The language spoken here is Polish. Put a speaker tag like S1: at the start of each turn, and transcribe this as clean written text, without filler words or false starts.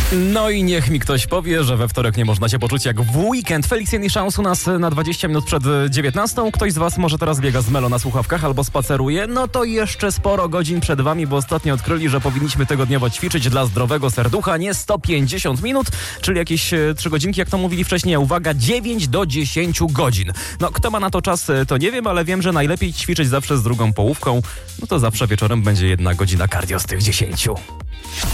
S1: No i niech mi ktoś powie, że we wtorek nie można się poczuć jak w weekend. Felix i Szans u nas na 20 minut przed 19. Ktoś z was może teraz biega z Melo na słuchawkach albo spaceruje. No to jeszcze sporo godzin przed wami, bo ostatnio odkryli, że powinniśmy tygodniowo ćwiczyć dla zdrowego serducha nie 150 minut, czyli jakieś 3 godzinki, jak to mówili wcześniej. A uwaga, 9 do 10 godzin. No kto ma na to czas, to nie wiem, ale wiem, że najlepiej ćwiczyć zawsze z drugą połówką. No to zawsze wieczorem będzie 1 godzina cardio z tych 10.